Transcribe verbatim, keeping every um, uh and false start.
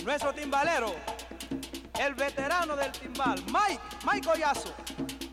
nuestro timbalero, el veterano del timbal, Mike, Mike Collazo.